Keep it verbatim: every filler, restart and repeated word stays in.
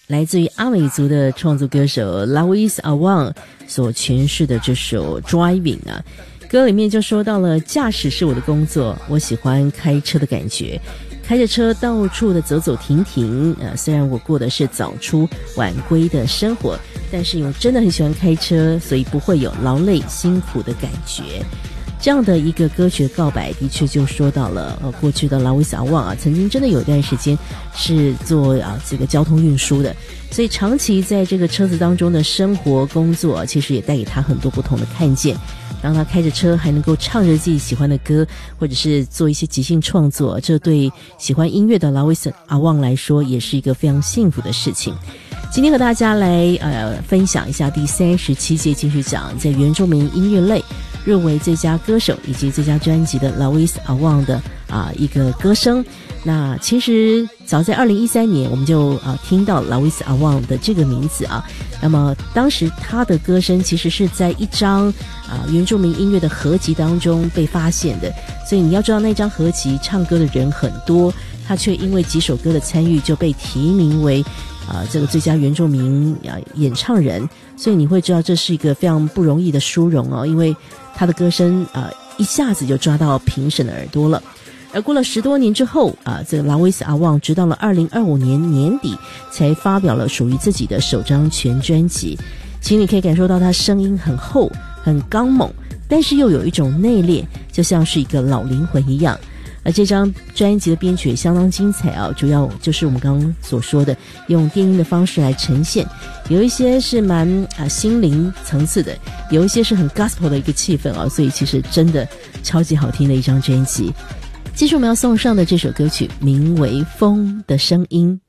来自于阿美族的创作歌手 Lawis Awang 所诠释的这首 Driving 啊，歌里面就说到了驾驶是我的工作，我喜欢开车的感觉，开着车到处的走走停停，呃，虽然我过的是早出晚归的生活，但是因为真的很喜欢开车，所以不会有劳累辛苦的感觉。这样的一个歌曲的告白的确就说到了呃，过去的 Lawis Awang 啊，曾经真的有一段时间是做啊这个交通运输的，所以长期在这个车子当中的生活工作，其实也带给他很多不同的看见。当他开着车还能够唱着自己喜欢的歌，或者是做一些即兴创作，这对喜欢音乐的 Lawis Awang 来说也是一个非常幸福的事情。今天和大家来呃分享一下第三十七届金曲奖在原住民音乐类入围最佳歌手以及最佳专辑的 Lawis Awang 的啊、呃、一个歌声。那其实早在二零一三年我们就啊、呃、听到 Lawis Awang 的这个名字啊，那么当时他的歌声其实是在一张啊、呃、原住民音乐的合集当中被发现的，所以你要知道那张合集唱歌的人很多，他却因为几首歌的参与就被提名为啊、呃、这个最佳原住民啊、呃、演唱人，所以你会知道这是一个非常不容易的殊荣哦，因为他的歌声啊、呃、一下子就抓到评审的耳朵了。而过了十多年之后啊，这个 Lawis Awang 直到了二零二五年年底才发表了属于自己的首张全专辑。其实你可以感受到他声音很厚很刚猛，但是又有一种内敛，就像是一个老灵魂一样。而这张专辑的编曲也相当精彩啊，主要就是我们刚刚所说的用电音的方式来呈现，有一些是蛮啊心灵层次的，有一些是很 gospel 的一个气氛啊，所以其实真的超级好听的一张专辑。接着我们要送上的这首歌曲名为《风的声音》。